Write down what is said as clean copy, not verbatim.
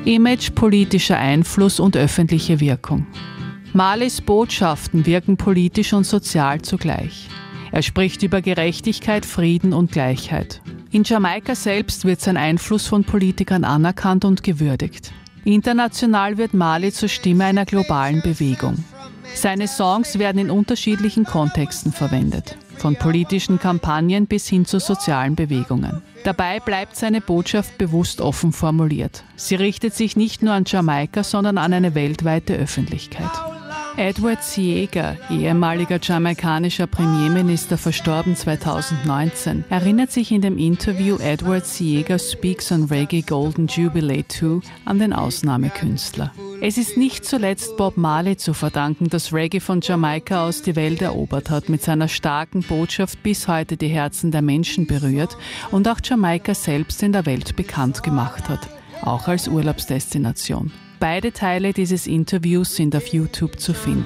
Image, politischer Einfluss und öffentliche Wirkung. Marleys Botschaften wirken politisch und sozial zugleich. Er spricht über Gerechtigkeit, Frieden und Gleichheit. In Jamaika selbst wird sein Einfluss von Politikern anerkannt und gewürdigt. International wird Marley zur Stimme einer globalen Bewegung. Seine Songs werden in unterschiedlichen Kontexten verwendet, von politischen Kampagnen bis hin zu sozialen Bewegungen. Dabei bleibt seine Botschaft bewusst offen formuliert. Sie richtet sich nicht nur an Jamaika, sondern an eine weltweite Öffentlichkeit. Edward Seager, ehemaliger jamaikanischer Premierminister, verstorben 2019, erinnert sich in dem Interview Edward Seager Speaks on Reggae Golden Jubilee 2 an den Ausnahmekünstler. Es ist nicht zuletzt Bob Marley zu verdanken, dass Reggae von Jamaika aus die Welt erobert hat, mit seiner starken Botschaft bis heute die Herzen der Menschen berührt und auch Jamaika selbst in der Welt bekannt gemacht hat, auch als Urlaubsdestination. Beide Teile dieses Interviews sind auf YouTube zu finden.